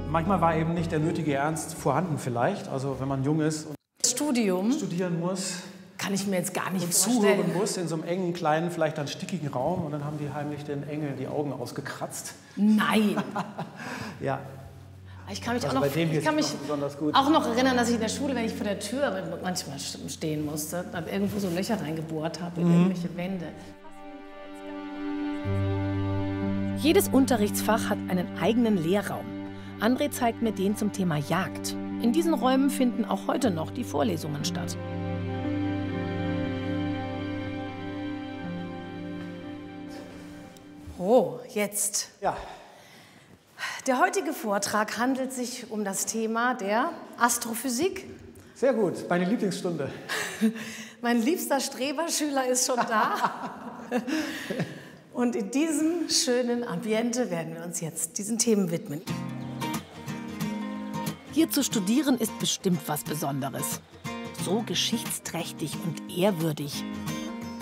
Manchmal war eben nicht der nötige Ernst vorhanden vielleicht. Also wenn man jung ist und studieren muss. Kann ich mir jetzt gar nicht und vorstellen. zuhören muss in so einem engen, kleinen, vielleicht dann stickigen Raum. Und dann haben die heimlich den Engeln die Augen ausgekratzt. Nein. Ja. Ich kann mich, Also besonders gut. auch noch erinnern, dass ich in der Schule, wenn ich vor der Tür manchmal stehen musste, dann irgendwo so Löcher reingebohrt habe in irgendwelche Wände. Jedes Unterrichtsfach hat einen eigenen Lehrraum. André zeigt mir den zum Thema Jagd. In diesen Räumen finden auch heute noch die Vorlesungen statt. Oh, jetzt. Ja. Der heutige Vortrag handelt sich um das Thema der Astrophysik. Sehr gut, meine Lieblingsstunde. Mein liebster Streberschüler ist schon da. Und in diesem schönen Ambiente werden wir uns jetzt diesen Themen widmen. Hier zu studieren ist bestimmt was Besonderes. So geschichtsträchtig und ehrwürdig.